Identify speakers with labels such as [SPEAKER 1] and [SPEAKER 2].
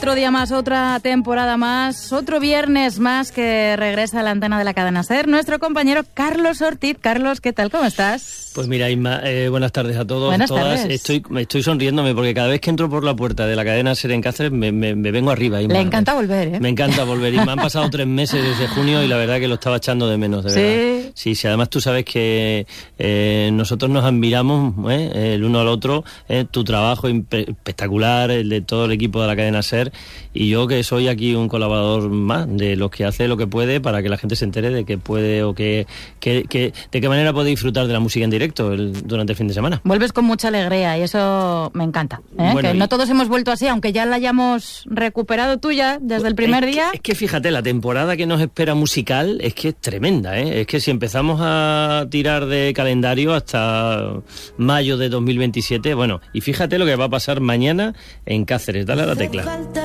[SPEAKER 1] Otro día más, otra temporada más, otro viernes más que regresa a la antena de la cadena SER nuestro compañero Carlos Ortiz. Carlos, ¿qué tal? ¿Cómo estás?
[SPEAKER 2] Pues mira, Inma, buenas tardes a todos,
[SPEAKER 1] buenas
[SPEAKER 2] todas.
[SPEAKER 1] Tardes.
[SPEAKER 2] Estoy sonriéndome porque cada vez que entro por la puerta de la cadena SER en Cáceres me vengo arriba, Inma.
[SPEAKER 1] Le encanta volver, ¿eh?
[SPEAKER 2] Me encanta volver, Inma. Han pasado 3 meses desde junio y la verdad que lo estaba echando de menos, de verdad. Sí, además tú sabes que nosotros nos admiramos el uno al otro, tu trabajo espectacular, el de todo el equipo de la cadena SER, y yo que soy aquí un colaborador más de los que hace lo que puede para que la gente se entere de que puede o de qué manera puede disfrutar de la música en directo durante el fin de semana.
[SPEAKER 1] Vuelves con mucha alegría y eso me encanta, ¿eh? Bueno, que no todos hemos vuelto así, aunque ya la hayamos recuperado tuya desde el primer día.
[SPEAKER 2] Es que fíjate, la temporada que nos espera musical es que es tremenda, ¿eh? Es que si empezamos a tirar de calendario hasta mayo de 2027, bueno, y fíjate lo que va a pasar mañana en Cáceres. Dale a la tecla.